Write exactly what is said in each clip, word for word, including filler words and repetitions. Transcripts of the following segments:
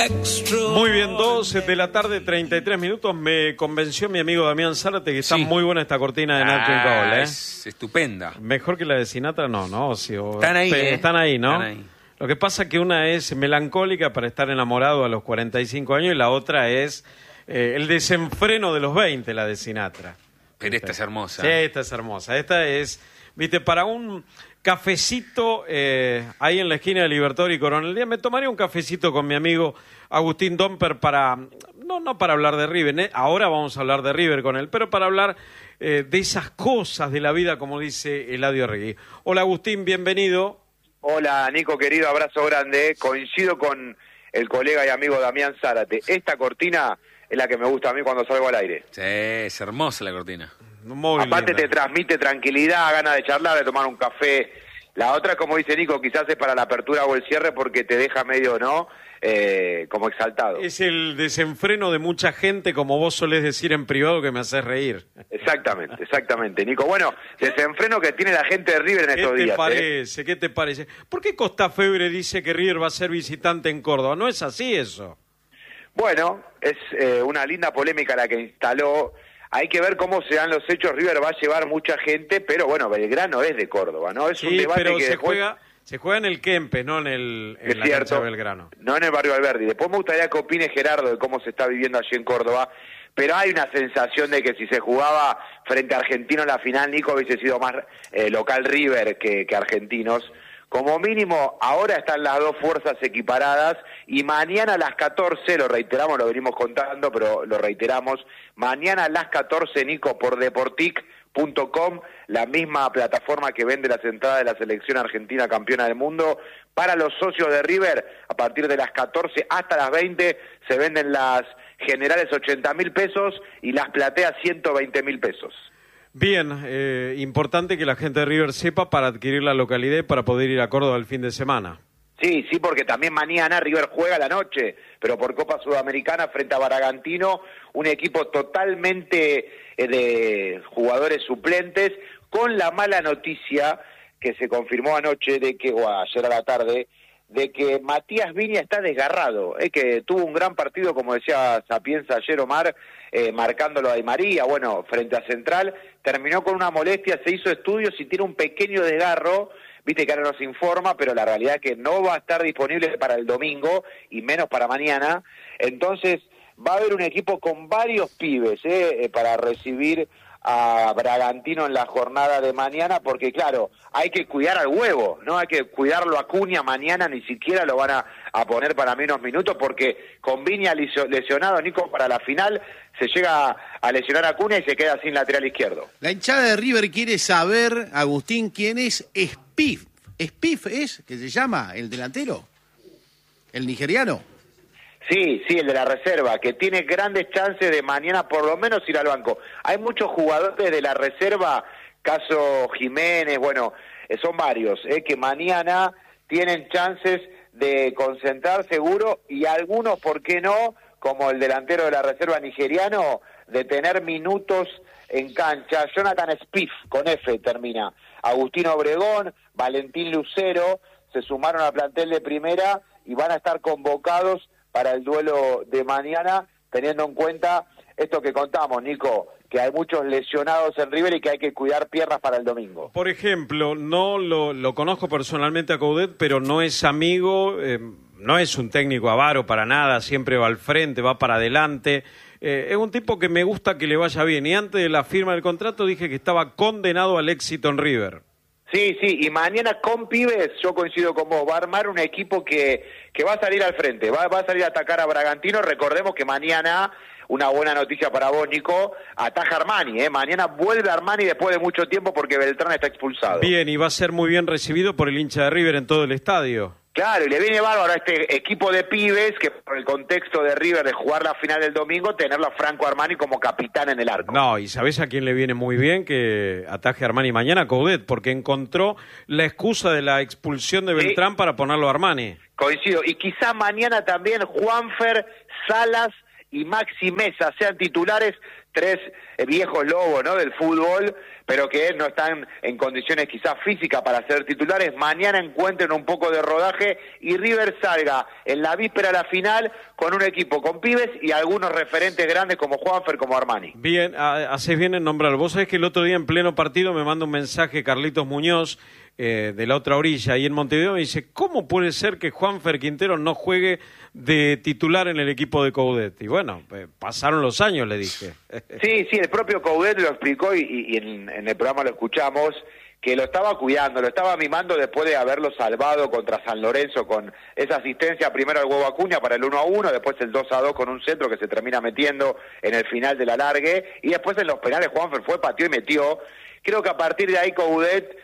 Muy bien, doce de la tarde, treinta y tres minutos. Me convenció mi amigo Damián Zárate que está sí. muy buena esta cortina de Nacho ah, Cole, ¿eh? Es estupenda. Mejor que la de Sinatra, no, ¿no? Sí, o, están ahí, pe, ¿eh? Están ahí, ¿no? Están ahí. Lo que pasa es que una es melancólica para estar enamorado a los cuarenta y cinco años y la otra es eh, el desenfreno de los veinte, la de Sinatra. Pero esta es hermosa. Sí, esta es hermosa. Esta es, viste, para un cafecito eh, ahí en la esquina de Libertador y Coronel Díaz, me tomaría un cafecito con mi amigo Agustín Domper para, no, no para hablar de River, ¿eh? Ahora vamos a hablar de River con él, pero para hablar eh, de esas cosas de la vida, como dice Eladio Regui. Hola Agustín, bienvenido. Hola Nico, querido, abrazo grande. Coincido con el colega y amigo Damián Zárate. Esta cortina es la que me gusta a mí cuando salgo al aire. Sí, es hermosa la cortina. Muy Aparte linda. Te transmite tranquilidad, ganas de charlar, de tomar un café. La otra, como dice Nico, quizás es para la apertura o el cierre porque te deja medio, ¿no? Eh, como exaltado. Es el desenfreno de mucha gente, como vos solés decir en privado, que me haces reír. Exactamente, exactamente, Nico. Bueno, desenfreno que tiene la gente de River en estos días. ¿Qué te parece? ¿eh? ¿Qué te parece? ¿Por qué Costa Febre dice que River va a ser visitante en Córdoba? ¿No es así eso? Bueno, es eh, una linda polémica la que instaló. Hay que ver cómo se dan los hechos. River va a llevar mucha gente, pero bueno, Belgrano es de Córdoba, ¿no? Es sí, un debate pero que se después... juega... Se juega en el Kempes, no en el en es la cierto, cancha de Belgrano. No en el barrio Alberdi. Después me gustaría que opine Gerardo de cómo se está viviendo allí en Córdoba, pero hay una sensación de que si se jugaba frente a Argentino en la final, Nico, hubiese sido más eh, local River que, que Argentinos. Como mínimo, ahora están las dos fuerzas equiparadas y mañana a las catorce, lo reiteramos, lo venimos contando, pero lo reiteramos, mañana a las catorce, Nico, por Deportic punto com, la misma plataforma que vende las entradas de la selección argentina campeona del mundo. Para los socios de River, a partir de las catorce hasta las veinte, se venden las generales ochenta mil pesos y las plateas ciento veinte mil pesos. Bien, eh, importante que la gente de River sepa para adquirir la localidad y para poder ir a Córdoba el fin de semana. Sí, sí, porque también mañana River juega la noche, pero por Copa Sudamericana frente a Bragantino, un equipo totalmente eh, de jugadores suplentes, con la mala noticia que se confirmó anoche, de que o ayer a la tarde, de que Matías Viña está desgarrado, eh, que tuvo un gran partido, como decía Sapienza ayer Omar, eh, marcándolo a Di María, bueno, frente a Central, terminó con una molestia, se hizo estudios y tiene un pequeño desgarro. Viste que ahora nos informa, pero la realidad es que no va a estar disponible para el domingo y menos para mañana. Entonces va a haber un equipo con varios pibes eh, para recibir a Bragantino en la jornada de mañana, porque claro, hay que cuidar al huevo, no hay que cuidarlo a Acuña mañana, ni siquiera lo van a, a poner para menos minutos, porque con Viña lesionado, Nico, para la final se llega a lesionar a Acuña y se queda sin lateral izquierdo. La hinchada de River quiere saber, Agustín, quién es Spiff. ¿Spiff es, que se llama, el delantero? ¿El nigeriano? Sí, sí, el de la reserva, que tiene grandes chances de mañana por lo menos ir al banco. Hay muchos jugadores de la reserva, caso Jiménez, bueno, eh, son varios, eh, que mañana tienen chances de concentrar seguro, y algunos, ¿por qué no?, como el delantero de la reserva nigeriano, de tener minutos en cancha. Jonathan Spiff, con F termina. Agustín Obregón, Valentín Lucero, se sumaron al plantel de primera y van a estar convocados para el duelo de mañana, teniendo en cuenta esto que contamos, Nico, que hay muchos lesionados en River y que hay que cuidar piernas para el domingo. Por ejemplo, no lo, lo conozco personalmente a Coudet, pero no es amigo, eh, no es un técnico avaro para nada, siempre va al frente, va para adelante. Eh, es un tipo que me gusta que le vaya bien, y antes de la firma del contrato dije que estaba condenado al éxito en River. Sí, sí, y mañana con pibes, yo coincido con vos, va a armar un equipo que, que va a salir al frente, va, va a salir a atacar a Bragantino. Recordemos que mañana, una buena noticia para vos, Nico, ataja Armani, ¿eh? Mañana vuelve Armani después de mucho tiempo porque Beltrán está expulsado. Bien, y va a ser muy bien recibido por el hincha de River en todo el estadio. Claro, y le viene bárbaro a este equipo de pibes que por el contexto de River de jugar la final del domingo, tenerlo a Franco Armani como capitán en el arco. No, y ¿sabés a quién le viene muy bien que ataje a Armani mañana? Coudet, porque encontró la excusa de la expulsión de Beltrán, sí, para ponerlo a Armani. Coincido, y quizá mañana también Juanfer, Salas y Maxi Mesa sean titulares, tres eh, viejos lobos, ¿no?, del fútbol, pero que no están en condiciones quizás físicas para ser titulares, mañana encuentren un poco de rodaje y River salga en la víspera de la final con un equipo con pibes y algunos referentes grandes como Juanfer, como Armani. Bien, haces bien en nombrarlo. Vos sabés que el otro día en pleno partido me manda un mensaje Carlitos Muñoz, eh, de la otra orilla, ahí en Montevideo, me dice, ¿cómo puede ser que Juanfer Quintero no juegue de titular en el equipo de Coudet? Y bueno, eh, pasaron los años, le dije. Sí, sí, el propio Coudet lo explicó y, y en, en el programa lo escuchamos, que lo estaba cuidando, lo estaba mimando después de haberlo salvado contra San Lorenzo con esa asistencia, primero al huevo Acuña para el uno a uno, después el dos a dos con un centro que se termina metiendo en el final del alargue, y después en los penales Juanfer fue, pateó y metió. Creo que a partir de ahí Coudet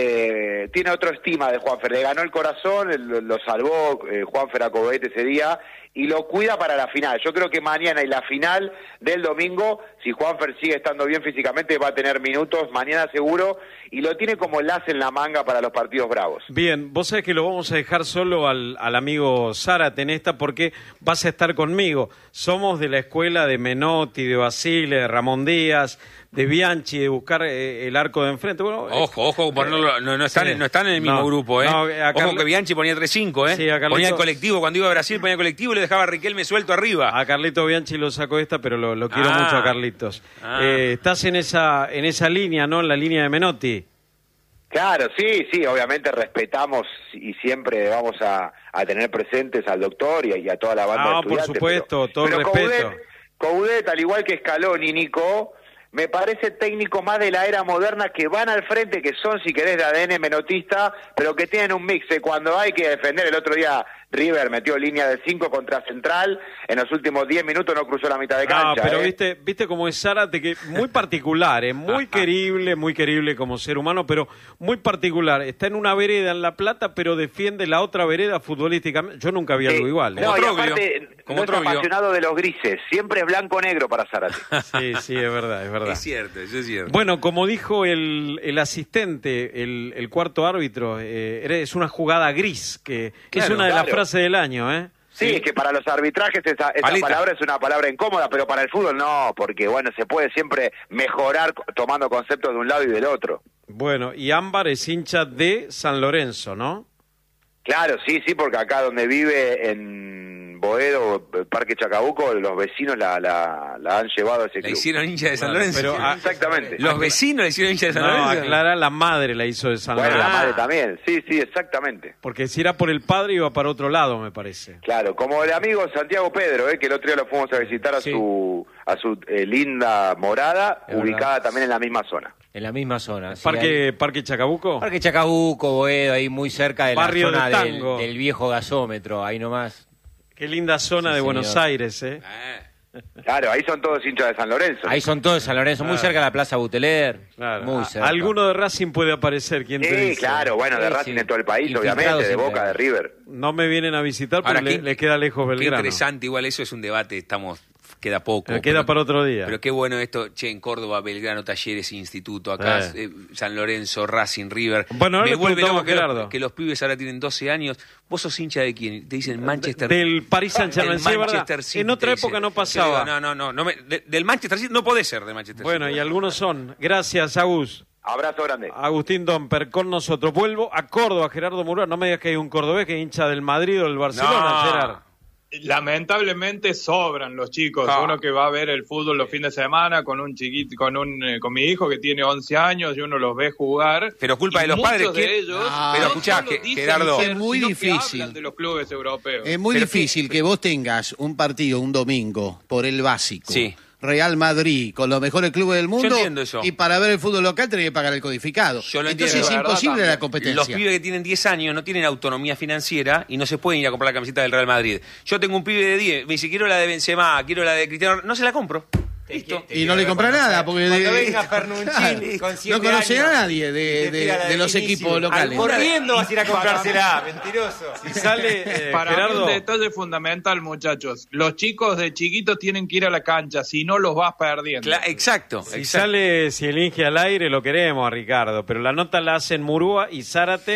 eh, tiene otra estima de Juanfer, le ganó el corazón, lo, lo salvó eh, Juanfer a Coudet ese día, y lo cuida para la final. Yo creo que mañana y la final del domingo, si Juanfer sigue estando bien físicamente, va a tener minutos mañana seguro, y lo tiene como enlace en la manga para los partidos bravos. Bien, vos sabés que lo vamos a dejar solo al, al amigo Zárate en esta porque vas a estar conmigo. Somos de la escuela de Menotti, de Basile, de Ramón Díaz, de Bianchi, de buscar eh, el arco de enfrente. Bueno, ojo, ojo, eh, no, no, no, están, sí. no están en el mismo no, grupo, ¿eh? No, ojo Carl... que Bianchi ponía tres cinco, ¿eh? Sí, a Carlito... Ponía el colectivo, cuando iba a Brasil ponía colectivo y le dejaba a Riquelme suelto arriba. A Carlito Bianchi lo sacó esta, pero lo, lo quiero ah, mucho a Carlitos. Ah. Eh, estás en esa, en esa línea, ¿no? En la línea de Menotti. Claro, sí, sí, obviamente respetamos y siempre vamos a, a tener presentes al doctor y a, y a toda la banda no, de estudiantes. por supuesto, pero, todo el pero respeto. Coudet, Coudet, al igual que Scaloni, Nico, me parece técnico más de la era moderna que van al frente, que son, si querés, de A D N menotista, pero que tienen un mix. Cuando hay que defender, el otro día River metió línea de cinco contra Central, en los últimos diez minutos no cruzó la mitad de cancha. No, pero ¿eh? viste, viste como es Zárate, que muy particular, ¿eh? Muy querible, muy querible como ser humano, pero muy particular. Está en una vereda en La Plata, pero defiende la otra vereda futbolísticamente. Yo nunca vi algo sí. igual. ¿eh? No, y Troglio, aparte, como no es Troglio. apasionado de los grises, siempre es blanco-negro para Zárate. Sí, sí, es verdad, es verdad. Es cierto, eso es cierto. Bueno, como dijo el, el asistente, el, el cuarto árbitro, eh, es una jugada gris, que, que Claro, es una de claro. las frases del año, ¿eh? Sí, es que para los arbitrajes esa, esa Palita. palabra es una palabra incómoda, pero para el fútbol no, porque bueno, se puede siempre mejorar tomando conceptos de un lado y del otro. Bueno, y Ámbar es hincha de San Lorenzo, ¿no? Claro, sí, sí, porque acá donde vive en Boedo, Parque Chacabuco, los vecinos la, la, la han llevado a ese La club. hicieron hincha de San Claro, Lorenzo. pero, ah, Exactamente. Los vecinos le hicieron hincha de San No, Lorenzo. aclara, la madre la hizo de San Bueno, Lorenzo. la madre también, sí, sí, exactamente. Porque si era por el padre iba para otro lado, me parece. Claro, como el amigo Santiago Pedro, eh, que el otro día lo fuimos a visitar a Sí. su a su eh, linda morada, Es ubicada verdad. también en la misma zona. En la misma zona. sí, Parque, ahí- Parque Chacabuco. Parque Chacabuco, Boedo, ahí muy cerca de Barrio la de zona del, tango. del viejo gasómetro, ahí nomás. Qué linda zona Sí, de señor. Buenos Aires, ¿eh? Ah, Claro, ahí son todos hinchas de San Lorenzo. Ahí son todos de San Lorenzo, muy Claro. cerca de la Plaza Buteler. Claro. Muy A- cerca. Alguno de Racing puede aparecer, ¿quién te Sí, dice? claro, bueno, de Sí, Racing sí. en todo el país, Infiltrados obviamente, de siempre. Boca, de River. No me vienen a visitar porque Ahora, le, ¿qué- le queda lejos Qué Belgrano. interesante, igual eso es un debate, estamos queda poco. Eh, queda pero- para otro día. Pero qué bueno esto, che, en Córdoba, Belgrano, Talleres, Instituto, acá Eh. eh, San Lorenzo, Racing, River. Bueno, ahora Me le vuelve preguntamos loco que, a los- Gerardo. que los pibes ahora tienen doce años. ¿Vos sos hincha de quién? Te dicen Manchester. Del Paris Saint-Germain, Del sí, es verdad. Manchester City, En otra te dicen. época no Yo pasaba. digo, No, no, no. no me- de- del Manchester City no podés ser de Manchester Bueno, City. y algunos son. Gracias, Agus. Abrazo grande. Agustín Domper con nosotros. Vuelvo a Córdoba, Gerardo Murúa. No me digas que hay un cordobés que es hincha del Madrid o del Barcelona, No. Gerard. Lamentablemente sobran los chicos. Ah. Uno que va a ver el fútbol los fines de semana con un chiquito, con un eh, con mi hijo que tiene once años y uno los ve jugar. Pero culpa Y de los muchos padres, de ¿quién? ellos Ah. Pero no escuchá, solo que- dicen Gerardo. ser, Es muy sino que difícil. hablan de los clubes europeos. Es muy Pero difícil que vos tengas un partido un domingo por el básico. Sí. Real Madrid con los mejores clubes del mundo. entiendo eso. Y para ver el fútbol local tenés que pagar el codificado. Yo lo Entonces entiendo. es La verdad imposible también. la competencia. Los pibes que tienen diez años no tienen autonomía financiera y no se pueden ir a comprar la camiseta del Real Madrid. Yo tengo un pibe de diez, me dice, quiero la de Benzema, quiero la de Cristiano, no se la compro. Listo. Y no le compra nada porque Cuando de- venga Fernucci Claro, con siete no conoce años, a nadie de, y te de- tira la de de los Vinicius. equipos locales. Corriendo vas a ir a comprársela, mentiroso. Si sale, eh, Para mí Gerardo. un detalle fundamental, muchachos. Los chicos de chiquitos tienen que ir a la cancha, si no los vas perdiendo. Cla- exacto. Si exacto. sale, si elige al aire, lo queremos a Ricardo. Pero la nota la hacen Murúa y Zárate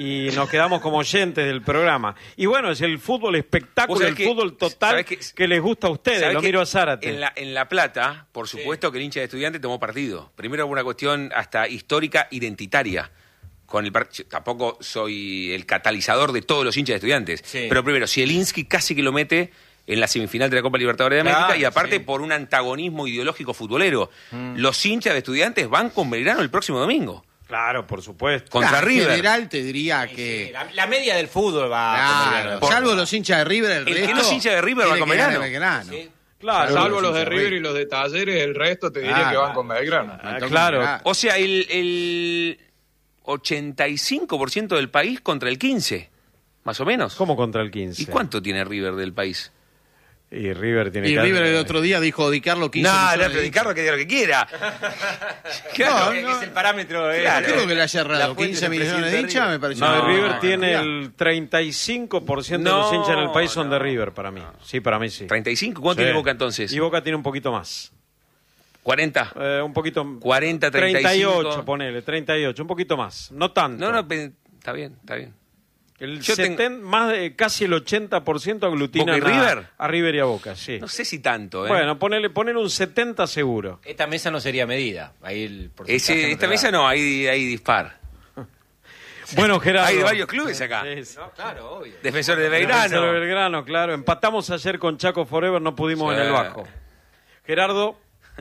y nos quedamos como oyentes del programa. Y bueno, es el fútbol espectáculo, el que, fútbol total que, que les gusta a ustedes. Lo miro a Zárate. En la, en La Plata, por supuesto sí. que el hincha de Estudiantes tomó partido. Primero por una cuestión hasta histórica, identitaria. Con el part... Tampoco soy el catalizador de todos los hinchas de Estudiantes. Sí. Pero primero, Zielinski casi que lo mete en la semifinal de la Copa Libertadores de América, claro, y aparte sí. por un antagonismo ideológico futbolero. Mm. Los hinchas de Estudiantes van con Belgrano el próximo domingo. Claro, por supuesto. Contra claro, River. En general te diría sí, que... Sí, la, la media del fútbol va claro, con salvo los hinchas de River, el, el resto... que no es hincha de River va con Belgrano. Belgrano. Sí. Claro, salvo los de River y los de Talleres, el resto te diría ah, que van con Belgrano. Ah, claro. O sea, el, el ochenta y cinco por ciento del país contra el quince, más o menos. ¿Cómo contra el quince? ¿Y cuánto tiene River del país? Y River tiene Y que... River el otro día dijo Di Carlo quince. No, no, pero Di Carlo que diga lo que quiera. Claro, no, no. Es el parámetro. Eh, claro, creo que le haya errado. quince millones de hinchas me pareció. No, no River no, tiene no. el treinta y cinco por ciento no, de los hinchas en el país son no. de River para mí. Sí, para mí sí. ¿treinta y cinco? ¿Cuánto sí. tiene Boca entonces? Y Boca tiene un poquito más. ¿cuarenta? Eh, un poquito... cuarenta, treinta y cinco. treinta y ocho, ponele, treinta y ocho, un poquito más. No tanto. No, no, está bien, está bien. El Yo seten, tengo... más de casi el ochenta por ciento aglutina ¿Boca y River? A, a River y a Boca, sí. No sé si tanto, ¿eh? Bueno, ponele, ponele un setenta seguro. Esta mesa no sería medida. Ahí el Ese, no esta mesa no, hay, hay dispar. Bueno, Gerardo. Hay de varios clubes acá. Es, no, claro, obvio. Defensores de Belgrano. Defensores de Belgrano, claro. Empatamos ayer con Chaco Forever, no pudimos sí. en el bajo. Gerardo.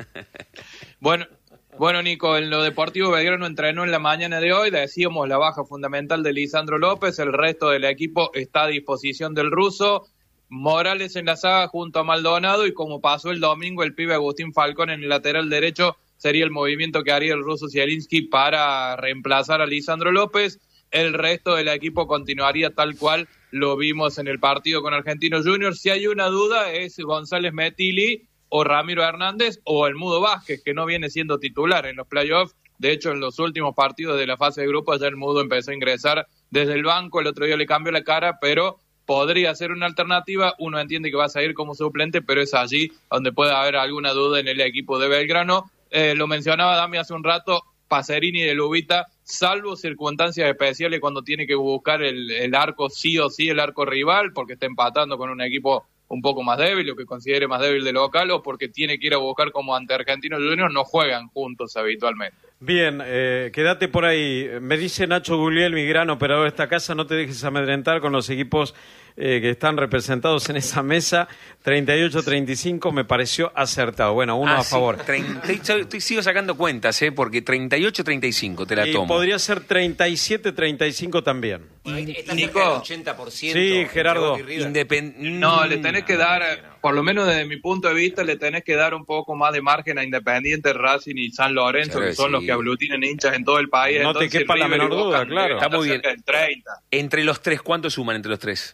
Bueno... Bueno, Nico, en lo deportivo Belgrano entrenó en la mañana de hoy, decíamos la baja fundamental de Lisandro López, el resto del equipo está a disposición del ruso, Morales en la saga junto a Maldonado y como pasó el domingo el pibe Agustín Falcón en el lateral derecho sería el movimiento que haría el ruso Zielinski para reemplazar a Lisandro López, el resto del equipo continuaría tal cual lo vimos en el partido con Argentinos Juniors, si hay una duda es González Metilli o Ramiro Hernández o el Mudo Vázquez, que no viene siendo titular en los playoffs. De hecho, en los últimos partidos de la fase de grupos ya el Mudo empezó a ingresar desde el banco, el otro día le cambió la cara, pero podría ser una alternativa. Uno entiende que va a salir como suplente, pero es allí donde puede haber alguna duda en el equipo de Belgrano. Eh, lo mencionaba Dami hace un rato, Pacerini de Lubita, salvo circunstancias especiales cuando tiene que buscar el, el arco sí o sí, el arco rival, porque está empatando con un equipo un poco más débil, o que considere más débil de local, o porque tiene que ir a buscar como ante Argentinos Juniors, no juegan juntos habitualmente. Bien, eh, quédate por ahí. Me dice Nacho Gugliel, mi gran operador de esta casa, no te dejes amedrentar con los equipos eh, que están representados en esa mesa. treinta y ocho a treinta y cinco me pareció acertado. Bueno, uno ah, a sí, favor. treinta, estoy, sigo sacando cuentas, ¿eh? Porque treinta y ocho a treinta y cinco te la y tomo. podría ser treinta y siete a treinta y cinco también. Y, está Nico, cerca del ochenta por ciento. Sí, Gerardo. Independ... No, le tenés que dar, por lo menos desde mi punto de vista, le tenés que dar un poco más de margen a Independiente, Racing y San Lorenzo, claro, que son sí. los que aglutinan hinchas en todo el país. No Entonces, te quepa la River menor y Boca duda, claro. Está muy bien. Del treinta. Entre los tres, ¿cuánto suman entre los tres?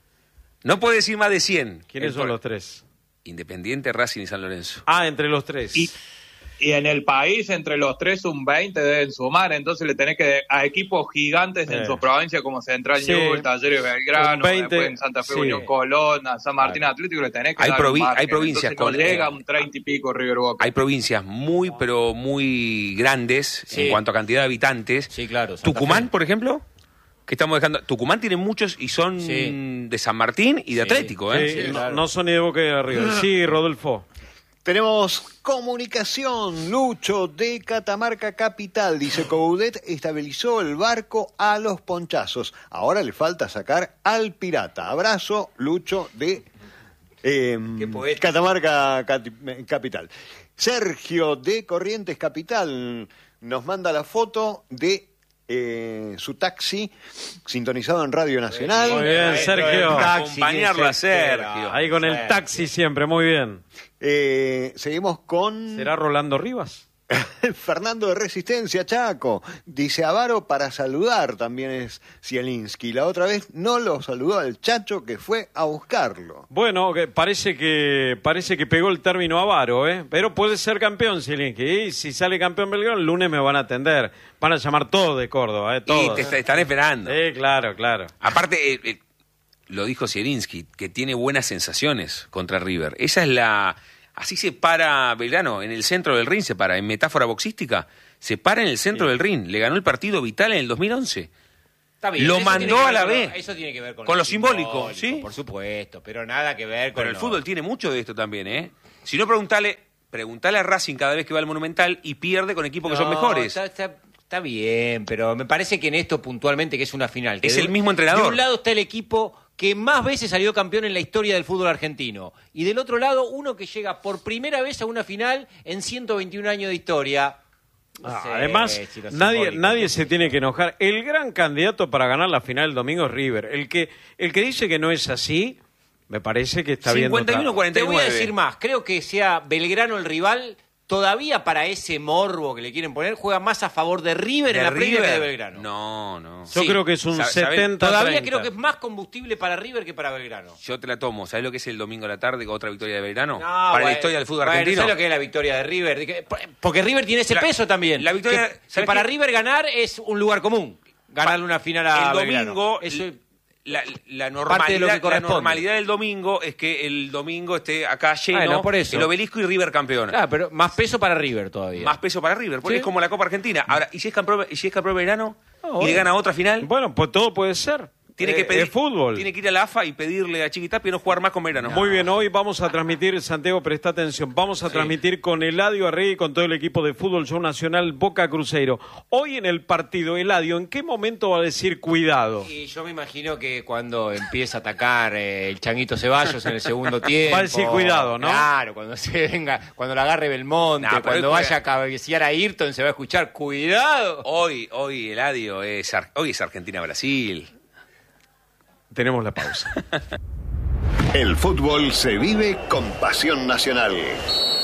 No puede decir más de cien. ¿Quiénes El son por... los tres? Independiente, Racing y San Lorenzo. Ah, entre los tres. Y, y en el país, entre los tres, un veinte deben sumar. Entonces le tenés que, a equipos gigantes eh. en sus provincias como Central Sí. Newell's, Talleres Belgrano, veinte, después en Santa Fe sí. Unión Colón, a San Martín Atlético, le tenés que Hay dar provi- un margen. hay provincias Entonces, con- no llega a un treinta y pico River Boca. Hay provincias muy, pero muy grandes Sí. en cuanto a cantidad de habitantes. Sí, claro. Santa Tucumán, Fe. por ejemplo, que estamos dejando. Tucumán tiene muchos y son Sí. de San Martín y de Sí. Atlético, ¿eh? Sí, Sí, no, claro. no son ni de Boca ni de River. Sí, Rodolfo. Tenemos comunicación, Lucho de Catamarca Capital. Dice Coudet estabilizó el barco a los ponchazos. Ahora le falta sacar al pirata. Abrazo, Lucho de eh, Qué poeta. Catamarca Cati- Capital. Sergio de Corrientes Capital nos manda la foto de eh, su taxi sintonizado en Radio Nacional. Muy bien, Sergio. Acompañarlo a Sergio. Ahí con el taxi siempre, muy bien. Eh, seguimos con ¿Será Rolando Rivas? Fernando de Resistencia, Chaco. Dice Avaro para saludar también es Zielinski. La otra vez no lo saludó al Chacho que fue a buscarlo. Bueno, que parece que parece que pegó el término avaro, ¿eh? Pero puede ser campeón Zielinski. Y si sale campeón Belgrano, el lunes me van a atender. Van a llamar todos de Córdoba, ¿eh? Y Todos. te, te están esperando. Sí, claro, claro. Aparte, eh, eh, lo dijo Zielinski, que tiene buenas sensaciones contra River. Esa es la... Así se para Belgrano, en el centro del ring se para, en metáfora boxística, se para en el centro Sí. del ring. Le ganó el partido vital en el dos mil once. Está bien, lo eso mandó tiene que a ver la con B. lo- Eso tiene que ver con, Con lo simbólico, ¿sí? Por supuesto, pero nada que ver con Pero el lo- fútbol tiene mucho de esto también, ¿eh? Si no, preguntale, preguntale a Racing cada vez que va al Monumental y pierde con equipos que son No, mejores. Está, está- está bien, pero me parece que en esto puntualmente, que es una final. que Es de el un- mismo entrenador. De un lado está el equipo que más veces salió campeón en la historia del fútbol argentino. Y del otro lado, uno que llega por primera vez a una final en ciento veintiún años de historia. No Ah, sé Además, si lo nadie, simbólico, nadie ¿no? se tiene que enojar. El gran candidato para ganar la final el domingo es River. El que, el que dice que no es así, me parece que está viendo cincuenta y uno otra- cuarenta y Te voy nueve. a decir más, creo que sea Belgrano el rival, todavía para ese morbo que le quieren poner, juega más a favor de River ¿De en la Premier que de River? Belgrano. No, no. Yo Sí. creo que es un Sa- ¿sabés? setenta Todavía treinta. creo que es más combustible para River que para Belgrano. Yo te la tomo. ¿Sabes lo que es el domingo a la tarde con otra victoria de Belgrano? No, Para bueno, la historia del fútbol bueno, argentino. ¿sabes lo que es la victoria de River? De que- Porque River tiene ese La- peso también. la victoria- que, que ¿sabes para qué? River ganar es un lugar común. Ganarle una final a el Belgrano. domingo, Eso- la, la Parte de lo normalidad, que la corresponde. normalidad del domingo es que el domingo esté acá lleno Bueno, por eso. el Obelisco y River campeón. Claro, pero más peso para River todavía. Más peso para River, porque Sí. es como la Copa Argentina. Ahora, ¿y si es campeón, y si es campeón Belgrano Ah, y bueno. le gana otra final? Bueno, pues todo puede ser. Tiene Eh, que pedir es fútbol. Tiene que ir a la A F A y pedirle a Chiquitapia no jugar más con Belgrano. Muy bien, hoy vamos a transmitir, Santiago, presta atención, vamos a transmitir con Eladio Arregui y con todo el equipo de Fútbol Show Nacional Boca Cruzeiro. Hoy en el partido, Eladio, ¿en qué momento va a decir cuidado? Y yo me imagino que cuando empieza a atacar eh, el Changuito Ceballos en el segundo tiempo. Va a decir cuidado, ¿no? Claro, cuando se venga, cuando la agarre Belmonte, No, pero cuando es- vaya a cabecear a Ayrton, se va a escuchar cuidado. Hoy, hoy Eladio es, Ar- hoy es Argentina-Brasil. Tenemos la pausa. El fútbol se vive con pasión nacional.